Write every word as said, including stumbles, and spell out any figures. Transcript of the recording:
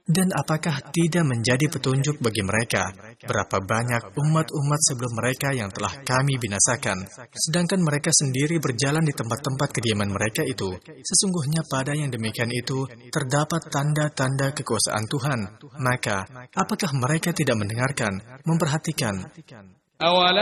Dan apakah tidak menjadi petunjuk bagi mereka berapa banyak umat-umat sebelum mereka yang telah kami binasakan, sedangkan mereka sendiri berjalan di tempat-tempat kediaman mereka itu? Sesungguhnya pada yang demikian itu terdapat tanda-tanda kekuasaan Tuhan. Maka, apakah mereka tidak mendengarkan, memperhatikan? أَوَلَمْ